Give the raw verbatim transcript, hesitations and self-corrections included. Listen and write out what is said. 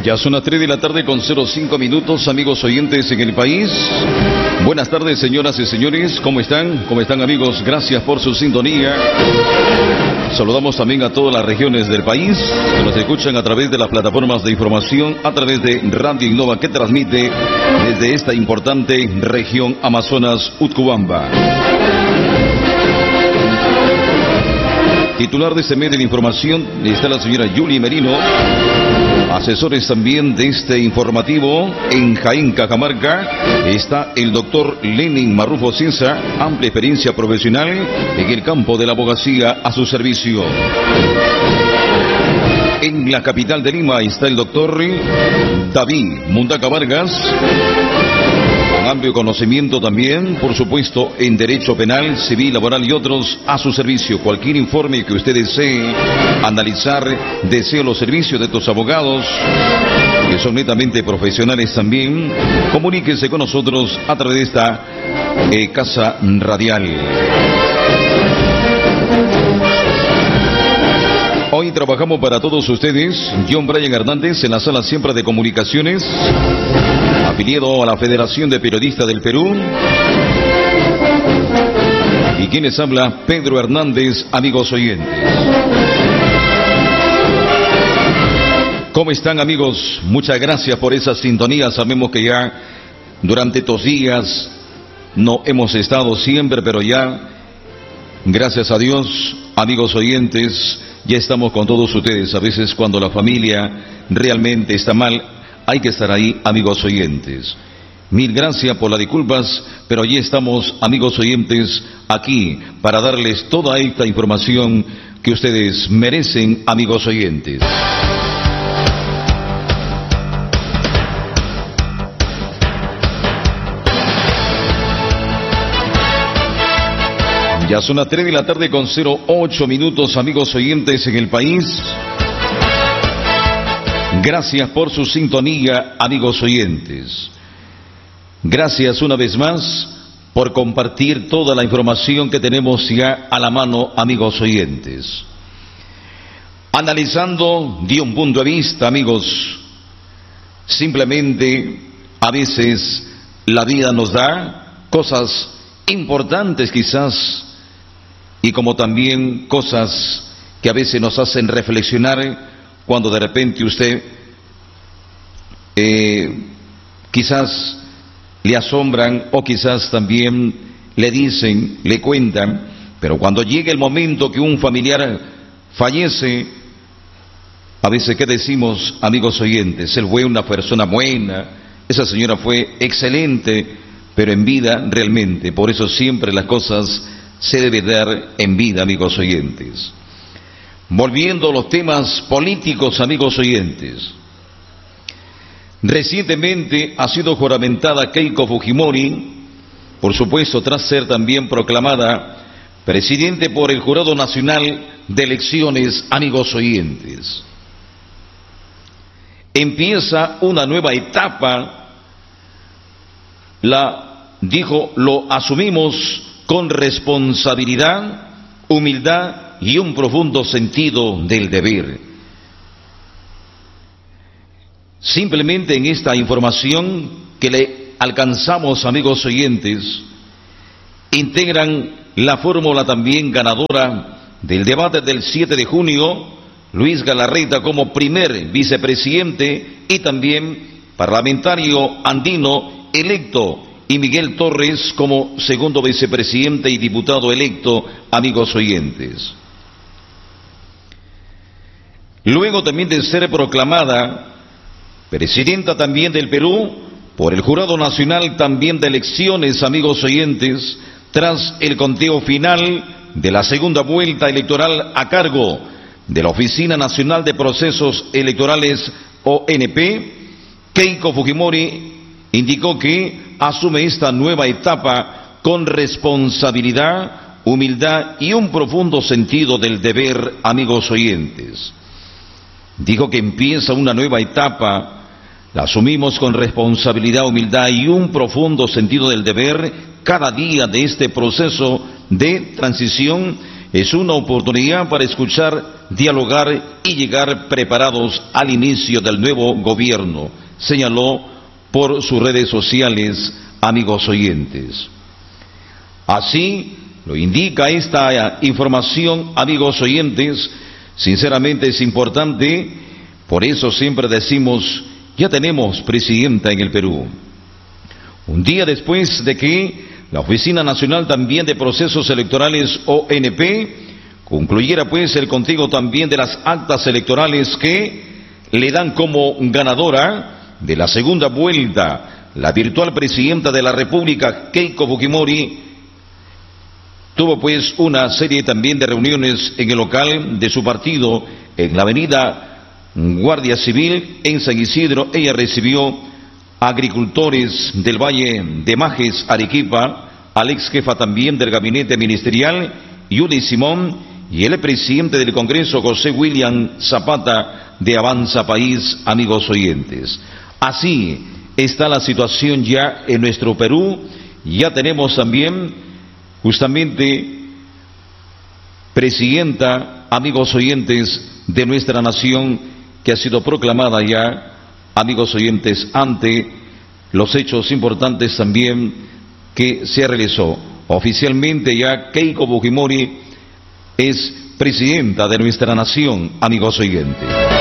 Ya son las tres de la tarde con cero cinco minutos, amigos oyentes en el país. Buenas tardes, señoras y señores. ¿Cómo están? ¿Cómo están, amigos? Gracias por su sintonía. Saludamos también a todas las regiones del país que nos escuchan a través de las plataformas de información, a través de Radio Innova, que transmite desde esta importante región Amazonas, Utcubamba. Titular de este medio de información está la señora Yuli Merino. Asesores también de este informativo en Jaén, Cajamarca, está el doctor Lenin Marrufo Cinza, amplia experiencia profesional en el campo de la abogacía a su servicio. En la capital de Lima está el doctor David Mundaca Vargas, con amplio conocimiento también, por supuesto, en derecho penal, civil, laboral y otros a su servicio. Cualquier informe que usted desee analizar, desee los servicios de estos abogados, que son netamente profesionales también, comuníquese con nosotros a través de esta eh, casa radial. Hoy trabajamos para todos ustedes, John Brian Hernández en la sala siempre de comunicaciones, afiliado a la Federación de Periodistas del Perú. Y quienes habla, Pedro Hernández, amigos oyentes. ¿Cómo están, amigos? Muchas gracias por esa sintonía. Sabemos que ya durante estos días no hemos estado siempre, pero ya, gracias a Dios, amigos oyentes, ya estamos con todos ustedes. A veces cuando la familia realmente está mal, hay que estar ahí, amigos oyentes. Mil gracias por las disculpas, pero ya estamos, amigos oyentes, aquí para darles toda esta información que ustedes merecen, amigos oyentes. Ya son las tres de la tarde con cero ocho minutos, amigos oyentes en el país. Gracias por su sintonía, amigos oyentes. Gracias una vez más por compartir toda la información que tenemos ya a la mano, amigos oyentes. Analizando de un punto de vista, amigos, simplemente a veces la vida nos da cosas importantes quizás, y como también cosas que a veces nos hacen reflexionar cuando de repente usted eh, quizás le asombran o quizás también le dicen, le cuentan, pero cuando llega el momento que un familiar fallece, a veces ¿qué decimos, amigos oyentes? Él fue una persona buena, esa señora fue excelente, pero en vida realmente, por eso siempre las cosas se deben dar en vida, amigos oyentes. Volviendo a los temas políticos, amigos oyentes. Recientemente ha sido juramentada Keiko Fujimori, por supuesto tras ser también proclamada presidente por el Jurado Nacional de Elecciones, amigos oyentes. Empieza una nueva etapa, la dijo, lo asumimos con responsabilidad, humildad y un profundo sentido del deber. Simplemente en esta información que le alcanzamos, amigos oyentes, integran la fórmula también ganadora del debate del siete de junio, Luis Galarreta como primer vicepresidente y también parlamentario andino electo, y Miguel Torres como segundo vicepresidente y diputado electo, amigos oyentes. Luego también de ser proclamada presidenta también del Perú por el Jurado Nacional también de Elecciones, amigos oyentes, tras el conteo final de la segunda vuelta electoral a cargo de la Oficina Nacional de Procesos Electorales, O N P, Keiko Fujimori indicó que asume esta nueva etapa con responsabilidad, humildad y un profundo sentido del deber, amigos oyentes. Dijo que empieza una nueva etapa, la asumimos con responsabilidad, humildad y un profundo sentido del deber. Cada día de este proceso de transición es una oportunidad para escuchar dialogar y llegar preparados al inicio del nuevo gobierno, señaló por sus redes sociales, amigos oyentes. Así lo indica esta información, amigos oyentes. Sinceramente es importante, por eso siempre decimos, ya tenemos presidenta en el Perú. Un día después de que la Oficina Nacional también de Procesos Electorales, O N P, concluyera pues el conteo también de las actas electorales que le dan como ganadora de la segunda vuelta la virtual presidenta de la República, Keiko Fujimori. Tuvo pues una serie también de reuniones en el local de su partido en la avenida Guardia Civil en San Isidro. Ella recibió a agricultores del Valle de Majes, Arequipa, al ex jefa también del gabinete ministerial, Yuli Simón, y el presidente del Congreso, José William Zapata, de Avanza País, amigos oyentes. Así está la situación ya en nuestro Perú. Ya tenemos también justamente presidenta, amigos oyentes, de nuestra nación, que ha sido proclamada ya, amigos oyentes, ante los hechos importantes también que se realizó. Oficialmente ya Keiko Fujimori es presidenta de nuestra nación, amigos oyentes.